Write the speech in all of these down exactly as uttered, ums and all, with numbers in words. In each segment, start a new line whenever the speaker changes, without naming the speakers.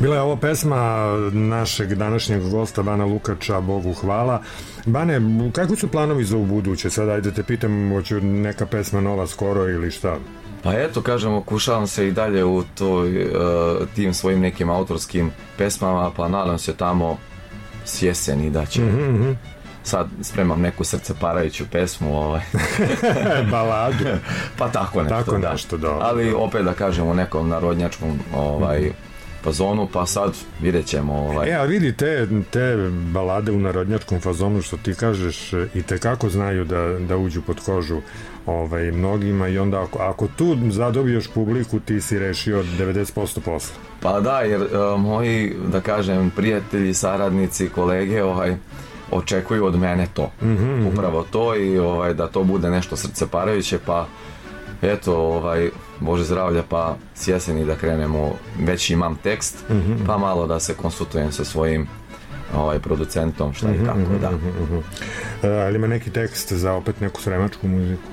Bila je ovo pesma našeg današnjeg gosta Bana Lukača, Bogu hvala. Bane, kakvi su planovi za u buduće? Sad ajde te pitam, hoće neka pesma nova skoro ili šta?
Pa eto, kažem, okušavam se i dalje u toj, uh, tim svojim nekim autorskim pesmama, pa nadam se tamo s jeseni da će... Mm-hmm. Sad spremam neku srceparajuću pesmu, ovaj.
Baladu.
Pa tako nešto,
tako
da.
Nešto, da.
Ali opet da kažem u nekom narodnjačkom ovaj, mm. fazonu, pa sad vidjet ćemo. Ovaj.
E, a vidi, te, te balade u narodnjačkom fazonu, što ti kažeš, i tekako znaju da, da uđu pod kožu ovaj, mnogima, i onda ako, ako tu zadobiješ publiku, ti si rešio devedeset posto posla.
Pa da, jer uh, moji, da kažem, prijatelji, saradnici, kolege, ovaj, očekuju od mene to, mm-hmm. upravo to, i ovaj, da to bude nešto srceparajuće, pa eto, ovaj, Bože zdravlja, pa s jeseni da krenemo, već imam tekst, mm-hmm. pa malo da se konsultujem sa svojim ovaj, producentom, šta mm-hmm. i kako, da.
Mm-hmm. E, ali ima neki tekst za opet neku sremačku muziku?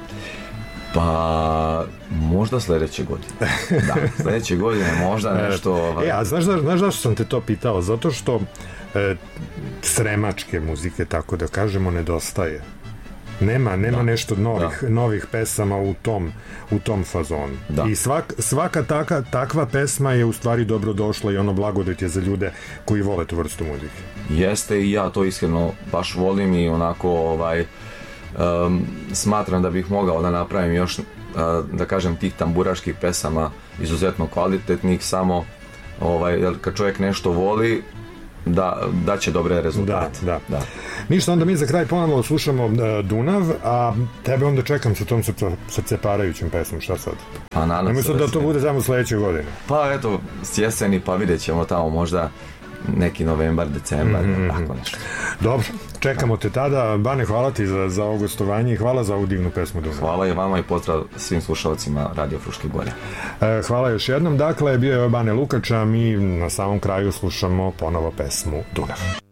Pa možda sledeće godine. Da, sledeće godine možda nešto... Ovaj...
E, a znaš, znaš, znaš zašto sam te to pitao? Zato što e, sremačke muzike, tako da kažemo, nedostaje. Nema, nema da. nešto novih, da. novih pesama u tom, u tom fazonu. Da. I svak, svaka taka, takva pesma je u stvari dobro došla i ono blagodet je za ljude koji vole tu vrstu muzike.
Jeste, i ja to iskreno baš volim i onako ovaj, um, smatram da bih mogao da napravim još, uh, da kažem, tih tamburaških pesama izuzetno kvalitetnih, samo ovaj, kad čovjek nešto voli, da, da će dobre rezultate.
Da, da. da. Ništa, onda mi za kraj ponovno slušamo uh, Dunav, a tebe onda čekam sa tom srceparajućim pesmom, šta sad?
Pa nadam se.
Nemoj sad da, da to bude samo sledeće godine.
Pa eto, s jeseni, pa vidjet ćemo tamo možda neki novembar, decembar, mm-hmm. tako nešto.
Dobro, čekamo te tada. Bane, hvala ti za, za ovo gostovanje i hvala za ovu divnu pesmu Dunav.
Hvala i vama i pozdrav svim slušalcima Radio Fruške Gore.
E, hvala još jednom. Dakle, bio je Bane Lukač, a mi na samom kraju slušamo ponovo pesmu Dunav.